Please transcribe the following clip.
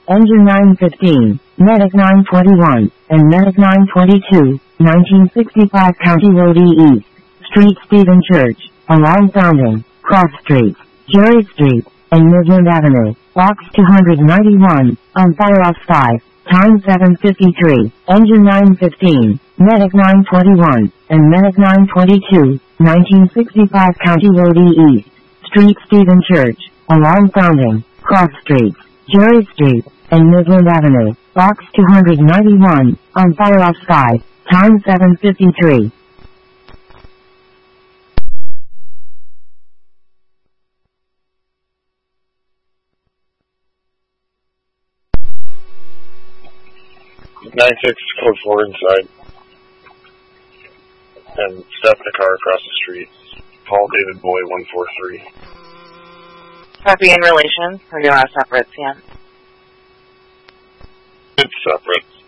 Engine 915, Medic 921, and Medic 922, 1965 County Road E East, Street Stephen Church, along Founding, Cross Street, Jerry Street, and Midland Avenue, Box 291, on fire off 5, time 7:53, Engine 915, Medic 921, and Medic 922, 1965 County Road E East, Street Stephen Church, along Founding, Cross Street, Jerry Street, and Midland Avenue, Box 291, on fire off 5, time 7:53. Nine six code 4 inside, and step in a car across the street. Paul David Boy 143. Copy in relation, or you are separate, yeah? It's separate.